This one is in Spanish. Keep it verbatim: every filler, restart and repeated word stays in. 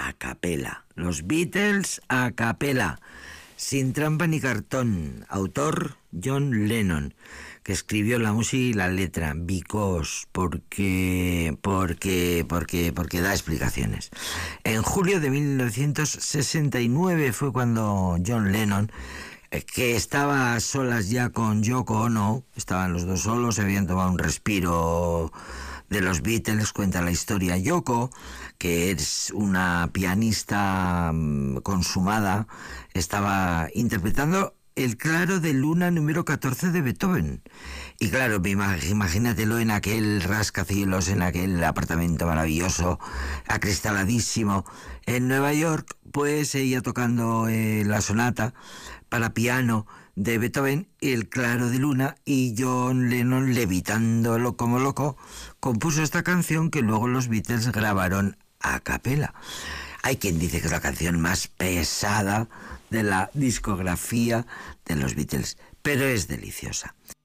a capela. Los Beatles a capela, sin trampa ni cartón. Autor John Lennon, que escribió la música y la letra, because, porque, porque, porque, porque da explicaciones. En julio de mil novecientos sesenta y nueve fue cuando John Lennon, que estaba a solas ya con Yoko Ono, estaban los dos solos, se habían tomado un respiro de los Beatles, cuenta la historia. Yoko, que es una pianista consumada, estaba interpretando el Claro de Luna número catorce de Beethoven. Y claro, imagínatelo en aquel rascacielos, en aquel apartamento maravilloso, acristaladísimo, en Nueva York, pues ella tocando eh, la sonata para piano de Beethoven, el Claro de Luna, y John Lennon, levitándolo como loco, compuso esta canción que luego los Beatles grabaron a capela. Hay quien dice que es la canción más pesada de la discografía de los Beatles, pero es deliciosa.